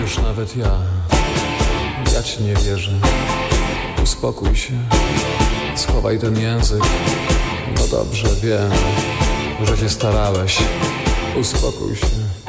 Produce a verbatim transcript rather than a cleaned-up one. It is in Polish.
Już nawet ja, ja ci nie wierzę. Uspokój się, schowaj ten język. No dobrze, wiem, że się starałeś. Uspokój się.